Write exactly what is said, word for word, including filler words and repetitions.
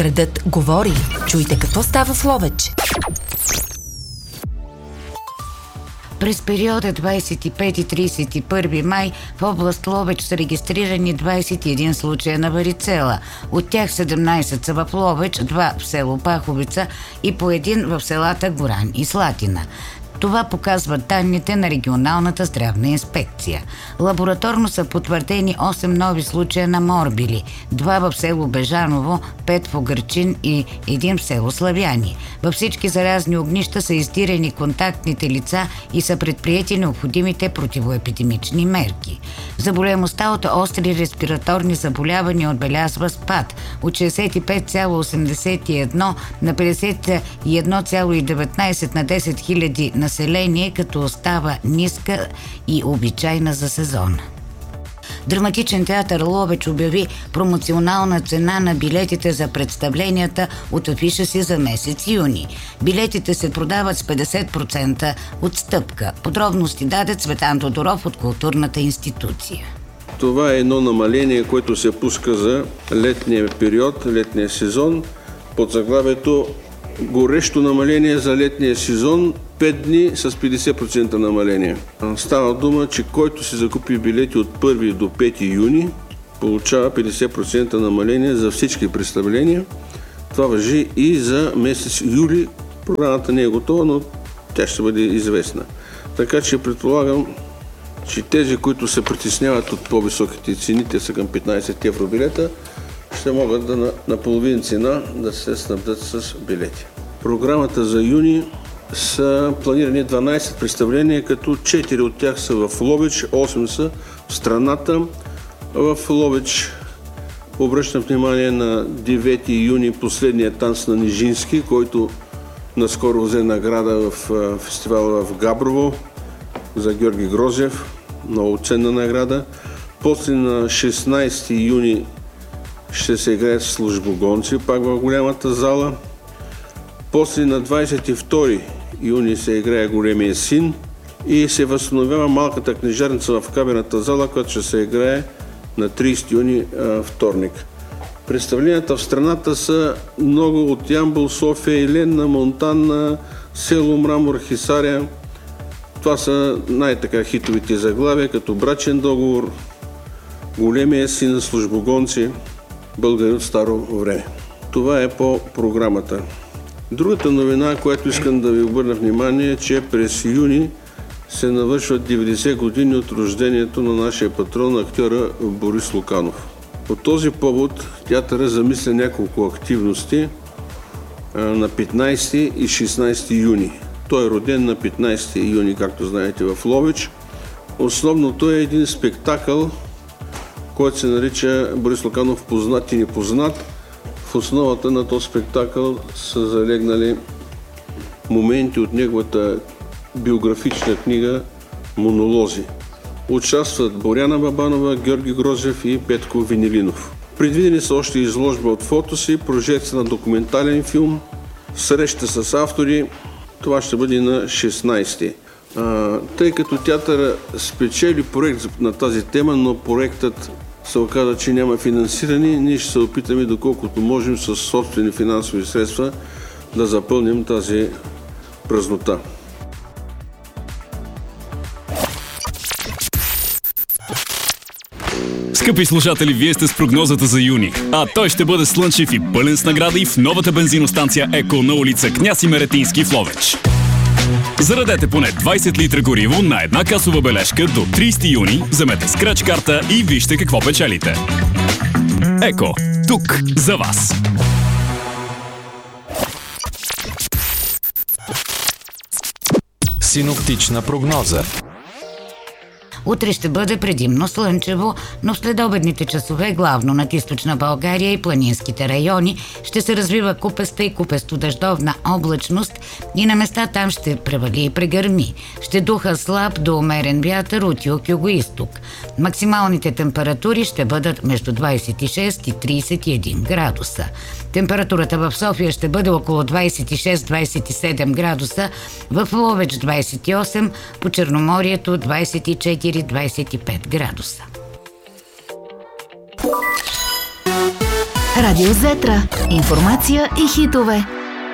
Градът говори. Чуйте какво става в Ловеч. През периода двадесет и пети до тридесет и първи май в област Ловеч са регистрирани двадесет и един случая на варицела. От тях седемнадесет са в Ловеч, два в село Паховица и по един в селата Горан и Слатина. Това показват данните на регионалната здравна инспекция. Лабораторно са потвърдени осем нови случая на морбили, два в село Бежаново, пет в Огърчин и един в село Славяни. Във всички заразни огнища са издирени контактните лица и са предприети необходимите противоепидемични мерки. Заболеваемостта от остри респираторни заболявания отбелязва спад от шестдесет и пет цяло осемдесет и едно на петдесет и едно цяло деветнадесет на десет хиляди население, като остава ниска и обичайна за сезона. Драматичен театър Ловеч обяви промоционална цена на билетите за представленията от афиша си за месец юни. Билетите се продават с петдесет процента отстъпка. Подробности даде Цветан Тодоров от културната институция. Това е едно намаление, което се пуска за летния период, летния сезон, под заглавието горещо намаление за летния сезон, пет дни с петдесет процента намаление. Става дума, че който си закупи билети от първи до пети юни, получава петдесет процента намаление за всички представления. Това важи и за месец юли. Програмата не е готова, но тя ще бъде известна. Така че предполагам, че тези, които се притесняват от по-високите цени, те са към петнадесет евро билета, ще могат да на, на половин цена да се снабдят с билети. Програмата за юни са планирани дванадесет представления, като четири от тях са в Ловеч, осем са в страната. В Ловеч обръщам внимание на девети юни последния танц на Нижински, който наскоро взе награда в фестивала в Габрово за Георги Грозев. Много ценна награда. После на шестнадесети юни ще се играят службогонци, пак в голямата зала. После на двадесет и втори юни се играе Големия син и се възстановява малката книжарница в камерната зала, която ще се играе на тридесети юни, вторник. Представленията в страната са много от Ямбол, София, Еленна, Монтана, село Мрамор, Хисаря. Това са най-така хитовите заглавия, като Брачен договор, Големия син, службогонци, българи от старо време. Това е по програмата. Другата новина, която искам да ви обърна внимание, е, че през юни се навършват деветдесет години от рождението на нашия патрон, актьора Борис Луканов. По този повод театъра замисля няколко активности на петнадесети и шестнадесети юни. Той е роден на петнадесети юни, както знаете, в Ловеч. Основното е един спектакъл, който се нарича Борис Луканов познат и непознат. В основата на този спектакъл са залегнали моменти от неговата биографична книга «Монолози». Участват Боряна Бабанова, Георги Грозев и Петко Венелинов. Предвидени са още изложба от фотоси, прожекция на документален филм, среща с автори. Това ще бъде на шестнадесети. А, тъй като театъра спечели проект на тази тема, но проектът се оказа, че няма финансиране, ние ще се опитаме доколкото можем с собствени финансови средства да запълним тази празнота. Скъпи слушатели, вие сте с прогнозата за юни, а той ще бъде слънчев и пълен с награди в новата бензиностанция Еко на улица Княз Имеретински в Ловеч. Зарадете поне двадесет литра гориво на една касова бележка до тридесети юни, вземете скреч карта и вижте какво печелите. Еко, тук за вас! Синоптична прогноза. Утре ще бъде предимно слънчево, но в следобедните часове главно над източна България и планинските райони ще се развива купеста и купесто-дъждовна облачност и на места там ще превали и прегърми. Ще духа слаб до умерен вятър от юг-югоизток. Максималните температури ще бъдат между двадесет и шест и тридесет и един градуса. Температурата в София ще бъде около двадесет и шест до двадесет и седем градуса, в Ловеч двадесет и осем, по Черноморието двадесет и четири до двадесет и пет градуса. Радио Зетра. Информация и хитове.